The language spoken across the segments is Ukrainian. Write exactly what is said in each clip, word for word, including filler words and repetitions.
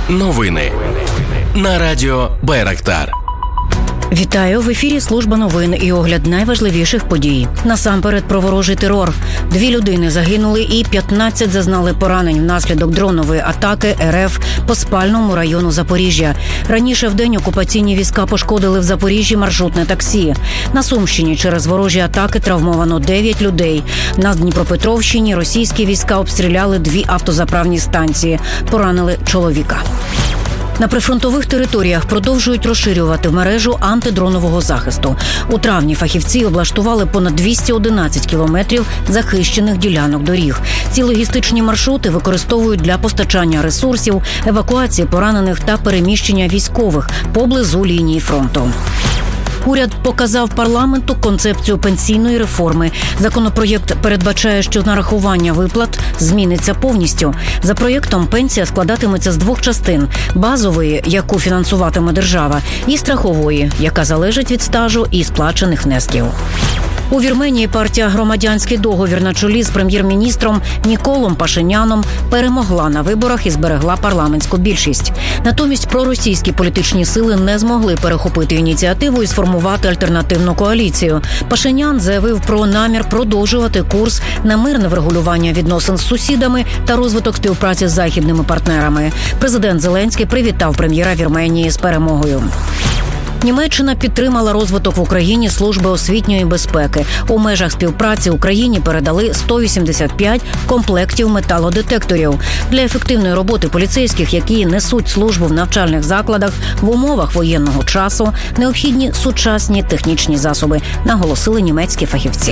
Новини на радіо Байрактар. Вітаю! В ефірі служба новин і огляд найважливіших подій. Насамперед про ворожий терор. Дві людини загинули і п'ятнадцять зазнали поранень внаслідок дронової атаки РФ по спальному району Запоріжжя. Раніше в день окупаційні війська пошкодили в Запоріжжі маршрутне таксі. На Сумщині через ворожі атаки травмовано дев'ять людей. На Дніпропетровщині російські війська обстріляли дві автозаправні станції. Поранили чоловіка. На прифронтових територіях продовжують розширювати мережу антидронового захисту. У травні фахівці облаштували понад двісті одинадцять кілометрів захищених ділянок доріг. Ці логістичні маршрути використовують для постачання ресурсів, евакуації поранених та переміщення військових поблизу лінії фронту. Уряд показав парламенту концепцію пенсійної реформи. Законопроєкт передбачає, що нарахування виплат зміниться повністю. За проєктом пенсія складатиметься з двох частин – базової, яку фінансуватиме держава, і страхової, яка залежить від стажу і сплачених внесків. У Вірменії партія «Громадянський договір» на чолі з прем'єр-міністром Ніколом Пашиняном перемогла на виборах і зберегла парламентську більшість. Натомість проросійські політичні сили не змогли перехопити ініціативу і сформувати альтернативну коаліцію. Пашинян заявив про намір продовжувати курс на мирне врегулювання відносин з сусідами та розвиток співпраці з західними партнерами. Президент Зеленський привітав прем'єра Вірменії з перемогою. Німеччина підтримала розвиток в Україні служби освітньої безпеки. У межах співпраці Україні передали сто вісімдесят п'ять комплектів металодетекторів. Для ефективної роботи поліцейських, які несуть службу в навчальних закладах в умовах воєнного часу, необхідні сучасні технічні засоби, наголосили німецькі фахівці.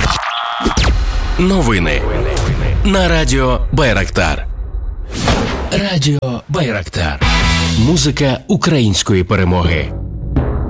Новини на радіо Байрактар. Радіо Байрактар. Музика української перемоги.